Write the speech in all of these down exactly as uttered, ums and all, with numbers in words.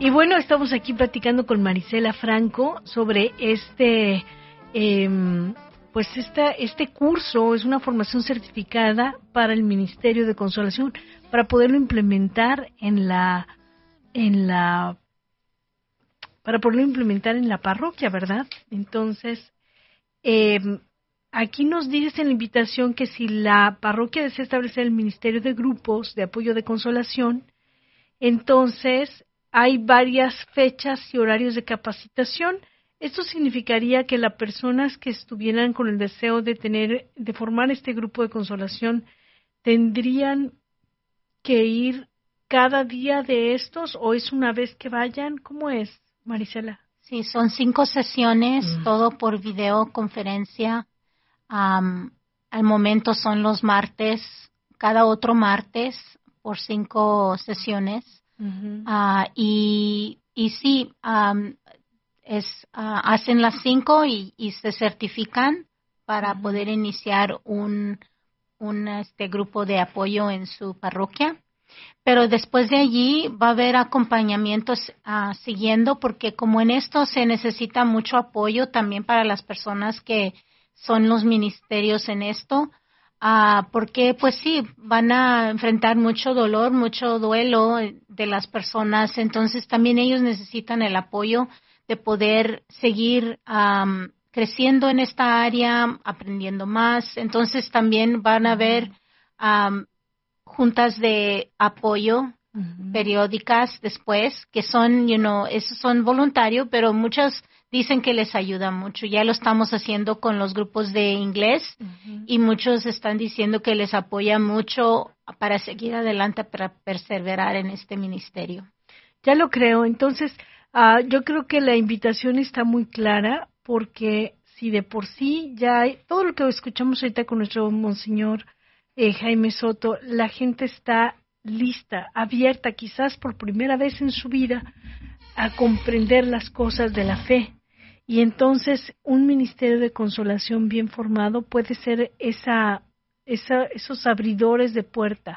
Y bueno, estamos aquí platicando con Marisela Franco sobre este, eh, pues esta, este curso. Es una formación certificada para el Ministerio de Consolación, para poderlo implementar en la, en la, para poderlo implementar en la parroquia, ¿verdad? Entonces, eh, aquí nos dice en la invitación que si la parroquia desea establecer el Ministerio de Grupos de Apoyo de Consolación, entonces hay varias fechas y horarios de capacitación. Esto significaría que las personas que estuvieran con el deseo de tener, de formar este grupo de consolación, tendrían que ir cada día de estos, o es una vez que vayan. ¿Cómo es, Marisela? Sí, son cinco sesiones, mm. todo por videoconferencia. Um, al momento son los martes, cada otro martes por cinco sesiones. Uh-huh. Uh, y, y sí, um, es, uh, hacen las cinco y, y se certifican para uh-huh. poder iniciar un, un este, grupo de apoyo en su parroquia. Pero después de allí va a haber acompañamientos uh, siguiendo, porque como en esto se necesita mucho apoyo también para las personas que son los ministerios en esto, uh, porque pues sí, van a enfrentar mucho dolor, mucho duelo de las personas, entonces también ellos necesitan el apoyo de poder seguir um, creciendo en esta área, aprendiendo más. Entonces también van a haber um, juntas de apoyo uh-huh. periódicas después, que son, you know, esos son voluntarios, pero muchos dicen que les ayuda mucho. Ya lo estamos haciendo con los grupos de inglés uh-huh. y muchos están diciendo que les apoya mucho para seguir adelante, para perseverar en este ministerio. Ya lo creo. Entonces, uh, yo creo que la invitación está muy clara, porque si de por sí ya hay todo lo que escuchamos ahorita con nuestro monseñor Eh, Jaime Soto, la gente está lista, abierta, quizás por primera vez en su vida, a comprender las cosas de la fe. Y entonces un ministerio de consolación bien formado puede ser esa, esa, esos abridores de puerta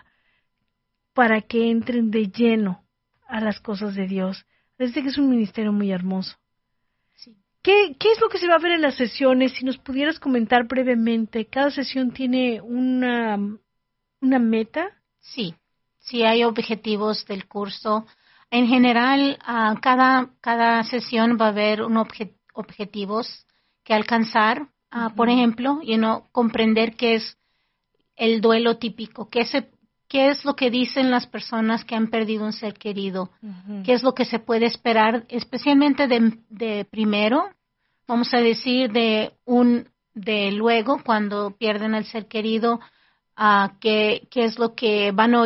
para que entren de lleno a las cosas de Dios. Desde que es un ministerio muy hermoso. Sí. ¿Qué, ¿Qué es lo que se va a ver en las sesiones? Si nos pudieras comentar brevemente. ¿Cada sesión tiene una, una meta? Sí, sí hay objetivos del curso. En general, uh, cada, cada sesión va a haber unos obje, objetivos que alcanzar. Uh, uh-huh. Por ejemplo, you know, comprender qué es el duelo típico, qué, se, qué es lo que dicen las personas que han perdido un ser querido, uh-huh. qué es lo que se puede esperar, especialmente de, de primero, vamos a decir, de un de luego, cuando pierden al ser querido, uh, qué, qué es lo que van a oír